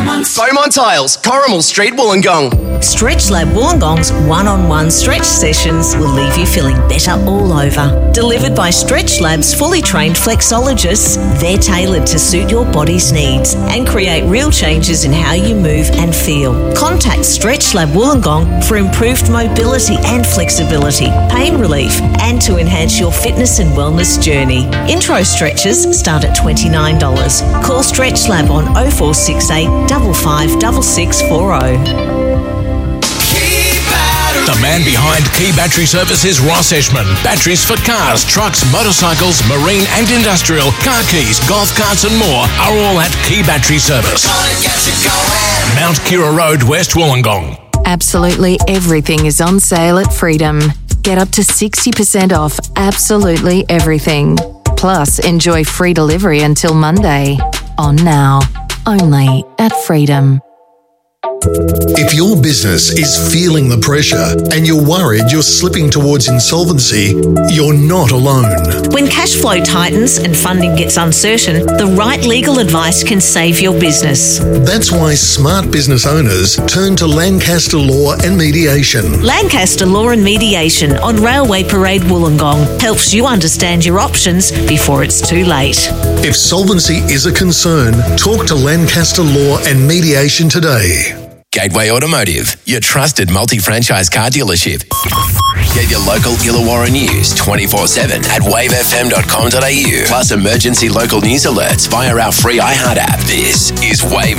Beaumont Tiles, Corrimal Street, Wollongong. Stretch Lab Wollongong's one-on-one stretch sessions will leave you feeling better all over. Delivered by Stretch Lab's fully trained flexologists, they're tailored to suit your body's needs and create real changes in how you move and feel. Contact Stretch Lab Wollongong for improved mobility and flexibility, pain relief, and to enhance your fitness and wellness journey. Intro stretches start at $29. Call Stretch Lab on 0468 55 6640. The man behind Key Battery Service is Ross Eshman. Batteries for cars, trucks, motorcycles, marine and industrial, car keys, golf carts and more are all at Key Battery Service. Mount Kira Road, West Wollongong. Absolutely everything is on sale at Freedom. Get up to 60% off absolutely everything. Plus, enjoy free delivery until Monday. On now. Only at Freedom. If your business is feeling the pressure and you're worried you're slipping towards insolvency, you're not alone. When cash flow tightens and funding gets uncertain, the right legal advice can save your business. That's why smart business owners turn to Lancaster Law and Mediation. Lancaster Law and Mediation on Railway Parade, Wollongong helps you understand your options before it's too late. If solvency is a concern, talk to Lancaster Law and Mediation today. Gateway Automotive, your trusted multi-franchise car dealership. Get your local Illawarra news 24/7 at wavefm.com.au. Plus emergency local news alerts via our free iHeart app. This is Wave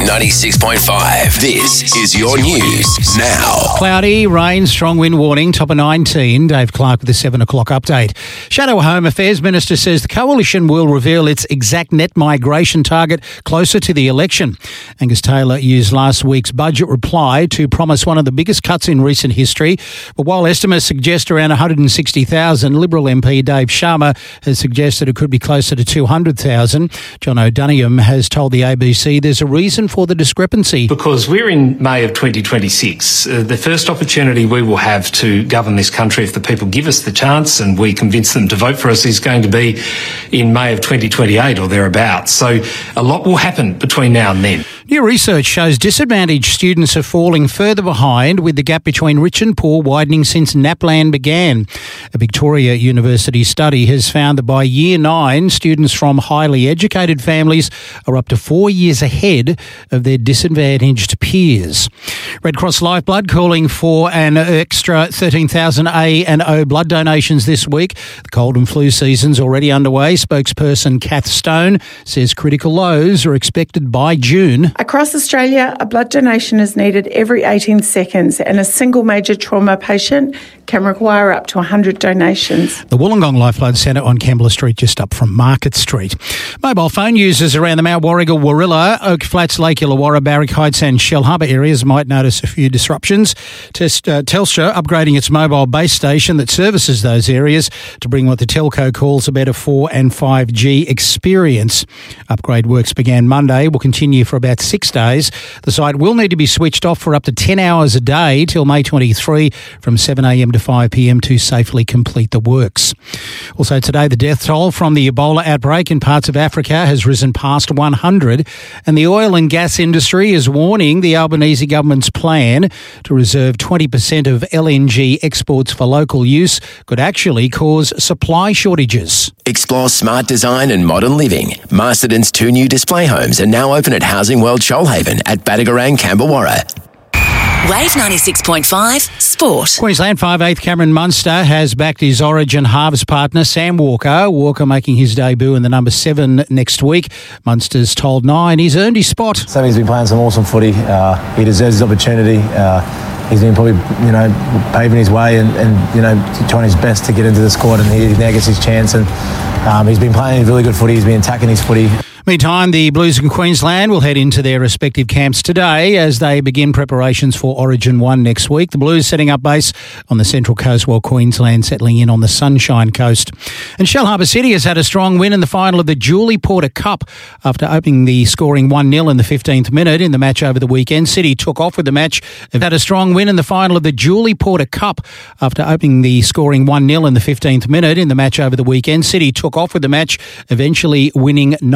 96.5. This is your news now. Cloudy, rain, strong wind warning, top of 19. Dave Clark with the 7 o'clock update. Shadow Home Affairs Minister says the Coalition will reveal its exact net migration target closer to the election. Angus Taylor used last week's budget reply to promise one of the biggest cuts in recent history. But while estimates suggest around 160,000, Liberal MP Dave Sharma has suggested it could be closer to 200,000. John O'Donoghue has told the ABC there's a reason for the discrepancy. Because we're in May of 2026. The first opportunity we will have to govern this country, if the people give us the chance and we convince them to vote for us, is going to be in May of 2028 or thereabouts. So a lot will happen between now and then. New research shows disadvantaged students are falling further behind, with the gap between rich and poor widening since NAPLAN began. A Victoria University study has found that by year 9, students from highly educated families are up to 4 years ahead of their disadvantaged peers. Red Cross Lifeblood calling for an extra 13,000 A and O blood donations this week. The cold and flu season's already underway. Spokesperson Kath Stone says critical lows are expected by June. Across Australia, a blood donation is needed every 18 seconds and a single major trauma patient can require up to 100 donations. The Wollongong Lifeblood Centre on Kembla Street, just up from Market Street. Mobile phone users around the Mount Warrigal, Warilla, Oak Flats, Lake Illawarra, Barrack Heights and Shell Harbour areas might notice a few disruptions. Telstra upgrading its mobile base station that services those areas to bring what the telco calls a better 4 and 5G experience. Upgrade works began Monday, will continue for about 6 days. The site will need to be switched off for up to 10 hours a day till May 23 from 7am to 5pm to safely complete the works. Also today, the death toll from the Ebola outbreak in parts of Africa has risen past 100, and the oil and gas industry is warning the Albanese government's plan to reserve 20% of LNG exports for local use could actually cause supply shortages. Explore smart design and modern living. Masterton's 2 new display homes are now open at Housing World Shoalhaven at Badagarang, Camberwarra. Wave 96.5 Sport. Queensland 5/8 Cameron Munster has backed his Origin halves partner Sam Walker. Walker making his debut in the number 7 next week. Munster's told 9 he's earned his spot. Sammy's been playing some awesome footy. He deserves his opportunity. He's been probably, paving his way and trying his best to get into the squad, and he now gets his chance. And he's been playing really good footy. He's been attacking his footy. Meantime, the Blues in Queensland will head into their respective camps today as they begin preparations for Origin 1 next week. The Blues setting up base on the Central Coast, while Queensland settling in on the Sunshine Coast. And Shell Harbour City has had a strong win in the final of the Julie Porter Cup after opening the scoring 1-0 in the 15th minute in the match over the weekend. City took off with the match. They've had a strong win in the final of the Julie Porter Cup after opening the scoring 1-0 in the 15th minute in the match over the weekend. City took off with the match, eventually winning